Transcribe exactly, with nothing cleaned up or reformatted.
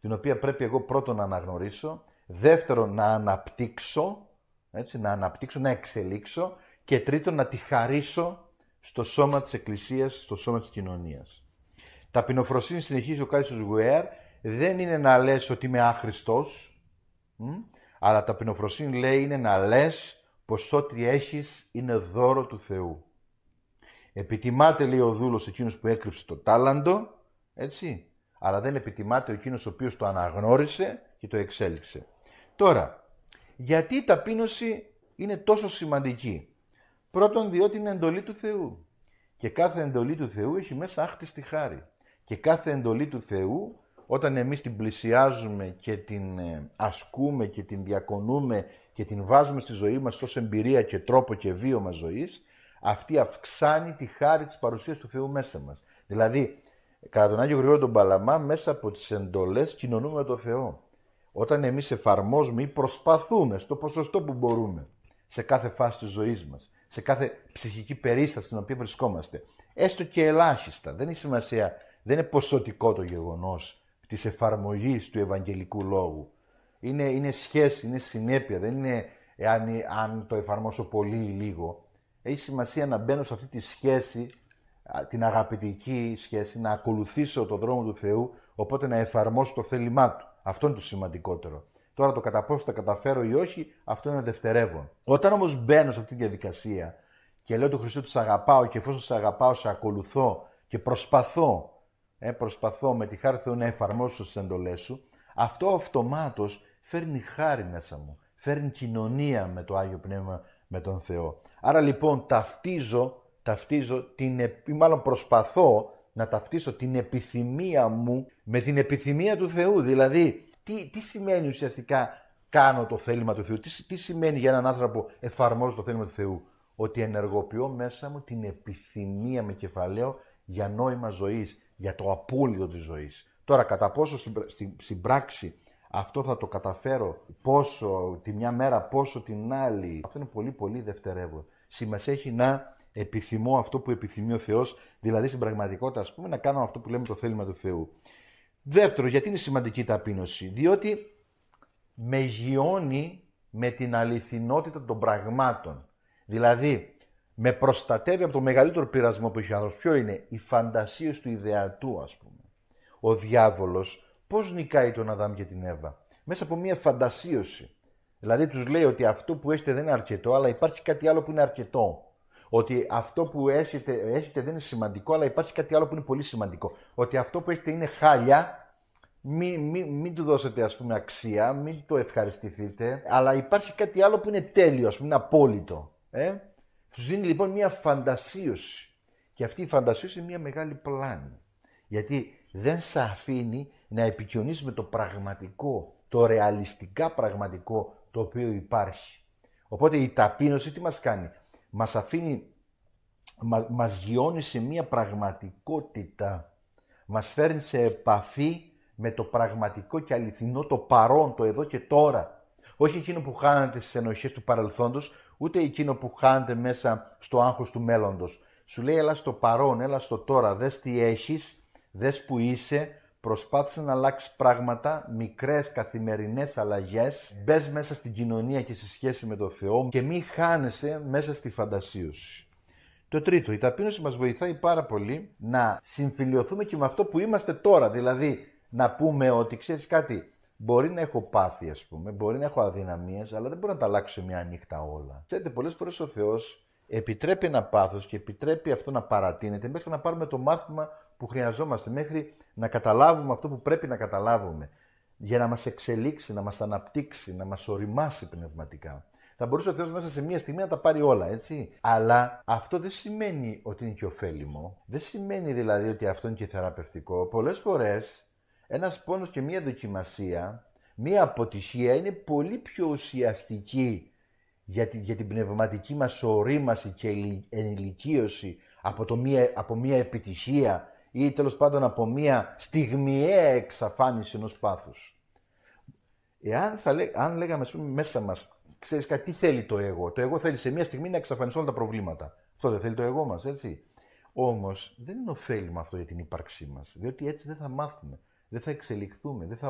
την οποία πρέπει εγώ πρώτον να αναγνωρίσω, δεύτερον να αναπτύξω, έτσι, να αναπτύξω, να εξελίξω και τρίτον να τη χαρίσω στο σώμα της Εκκλησίας, στο σώμα της κοινωνίας. Ταπεινοφροσύνη, συνεχίζει ο Κάλιστος Γουέαρ, δεν είναι να λες ότι είμαι άχρηστος, μ? αλλά ταπεινοφροσύνη λέει είναι να λες πως ό,τι έχεις είναι δώρο του Θεού. Επιτιμάται, λέει ο δούλος, εκείνος που έκρυψε το τάλαντο, έτσι, αλλά δεν επιτιμάται εκείνος ο οποίος το αναγνώρισε και το εξέλιξε. Τώρα, γιατί η ταπείνωση είναι τόσο σημαντική? Πρώτον, διότι είναι εντολή του Θεού. Και κάθε εντολή του Θεού έχει μέσα άκτιστη χάρη. Και κάθε εντολή του Θεού, όταν εμείς την πλησιάζουμε και την ασκούμε και την διακονούμε και την βάζουμε στη ζωή μας ως εμπειρία και τρόπο και βίωμα ζωής, αυτή αυξάνει τη χάρη της παρουσίας του Θεού μέσα μας. Δηλαδή, κατά τον Άγιο Γρηγόριο τον Παλαμά, μέσα από τις εντολές κοινωνούμε με τον Θεό. Όταν εμείς εφαρμόζουμε ή προσπαθούμε στο ποσοστό που μπορούμε, σε κάθε φάση της ζωής μας, σε κάθε ψυχική περίσταση στην οποία βρισκόμαστε, έστω και ελάχιστα, δεν έχει σημασία, δεν είναι ποσοτικό το γεγονός της εφαρμογής του Ευαγγελικού Λόγου. Είναι, είναι σχέση, είναι συνέπεια, δεν είναι αν, αν το εφαρμόσω πολύ ή λίγο. Έχει σημασία να μπαίνω σε αυτή τη σχέση, την αγαπητική σχέση, να ακολουθήσω τον δρόμο του Θεού, οπότε να εφαρμόσω το θέλημά Του. Αυτό είναι το σημαντικότερο. Τώρα το κατά πόσο τα καταφέρω ή όχι, αυτό είναι δευτερεύον. Όταν όμως μπαίνω σε αυτή τη διαδικασία και λέω του Χριστού ότι σε αγαπάω και εφόσον σε αγαπάω, σε ακολουθώ και προσπαθώ, ε, προσπαθώ με τη χάρη του Θεού να εφαρμόσω στις εντολές Σου, αυτό αυτομάτως φέρνει χάρη μέσα μου, φέρνει κοινωνία με το Άγιο Πνεύμα, με τον Θεό. Άρα λοιπόν ταυτίζω, ταυτίζω την, ή μάλλον προσπαθώ να ταυτίσω την επιθυμία μου με την επιθυμία του Θεού. Δηλαδή, τι, τι σημαίνει ουσιαστικά κάνω το θέλημα του Θεού, τι, τι σημαίνει για έναν άνθρωπο εφαρμόζω το θέλημα του Θεού? Ότι ενεργοποιώ μέσα μου την επιθυμία με κεφαλαίο για νόημα ζωής, για το απόλυτο της ζωής. Τώρα, κατά πόσο στην, στην, στην πράξη αυτό θα το καταφέρω, πόσο τη μια μέρα, πόσο την άλλη, αυτό είναι πολύ πολύ δευτερεύον. Σημασία έχει να επιθυμώ αυτό που επιθυμεί ο Θεός, δηλαδή στην πραγματικότητα, ας πούμε, να κάνω αυτό που λέμε το θέλημα του Θεού. Δεύτερο, γιατί είναι σημαντική η ταπείνωση? Διότι με γιώνει με την αληθινότητα των πραγμάτων. Δηλαδή, με προστατεύει από το μεγαλύτερο πειρασμό που έχει ο άνθρωπος. Ποιο είναι? Οι φαντασίες του ιδεατού, ας πούμε. Ο διάβολος πώς νικάει τον Αδάμ και την Εύα? Μέσα από μια φαντασίωση. Δηλαδή, τους λέει ότι αυτό που έχετε δεν είναι αρκετό, αλλά υπάρχει κάτι άλλο που είναι αρκετό. Ότι αυτό που έχετε, έχετε δεν είναι σημαντικό, αλλά υπάρχει κάτι άλλο που είναι πολύ σημαντικό. Ότι αυτό που έχετε είναι χάλια, μην, μην, μην του δώσετε, ας πούμε, αξία, μην το ευχαριστηθείτε, αλλά υπάρχει κάτι άλλο που είναι τέλειο, ας πούμε, είναι απόλυτο. Ε? Τους δίνει λοιπόν μια φαντασίωση. Και αυτή η φαντασίωση είναι μια μεγάλη πλάνη. Γιατί δεν σε αφήνει να επικοινωνείς με το πραγματικό, το ρεαλιστικά πραγματικό το οποίο υπάρχει. Οπότε η ταπείνωση τι μας κάνει? Μας αφήνει, μα, μας γιώνει σε μια πραγματικότητα. Μας φέρνει σε επαφή με το πραγματικό και αληθινό, το παρόν, το εδώ και τώρα. Όχι εκείνο που χάνεται στις ενοχές του παρελθόντος, ούτε εκείνο που χάνεται μέσα στο άγχος του μέλλοντος. Σου λέει έλα στο παρόν, έλα στο τώρα, δες τι έχεις, δες που είσαι, προσπάθησε να αλλάξεις πράγματα, μικρές καθημερινές αλλαγές, μπες μέσα στην κοινωνία και στη σχέση με τον Θεό και μην χάνεσαι μέσα στη φαντασίωση. Το τρίτο, η ταπείνωση μας βοηθάει πάρα πολύ να συμφιλιωθούμε και με αυτό που είμαστε τώρα. Δηλαδή, να πούμε ότι ξέρεις κάτι, μπορεί να έχω πάθη, ας πούμε, μπορεί να έχω αδυναμίες, αλλά δεν μπορώ να τα αλλάξω σε μια νύχτα όλα. Ξέρετε, πολλές φορές ο Θεός επιτρέπει ένα πάθος και επιτρέπει αυτό να παρατείνεται μέχρι να πάρουμε το μάθημα που χρειαζόμαστε, μέχρι να καταλάβουμε αυτό που πρέπει να καταλάβουμε, για να μας εξελίξει, να μας αναπτύξει, να μας οριμάσει πνευματικά. Θα μπορούσε ο Θεός μέσα σε μια στιγμή να τα πάρει όλα, έτσι. Αλλά αυτό δεν σημαίνει ότι είναι και ωφέλιμο. Δεν σημαίνει δηλαδή ότι αυτό είναι και θεραπευτικό. Πολλές φορές ένας πόνος και μια δοκιμασία, μια αποτυχία είναι πολύ πιο ουσιαστική για την, για την πνευματική μας ορίμαση και ενηλικίωση από, το μία, από μια επιτυχία ή τέλος πάντων από μια στιγμιαία εξαφάνιση ενός πάθους. Εάν θα λέ, αν λέγαμε πούμε, μέσα μας, ξέρεις κάτι, τι θέλει το εγώ? Το εγώ θέλει σε μια στιγμή να εξαφανιστούν όλα τα προβλήματα. Αυτό δεν θέλει το εγώ μας, έτσι. Όμως δεν είναι ωφέλιμο αυτό για την ύπαρξή μας, διότι έτσι δεν θα μάθουμε, δεν θα εξελιχθούμε, δεν θα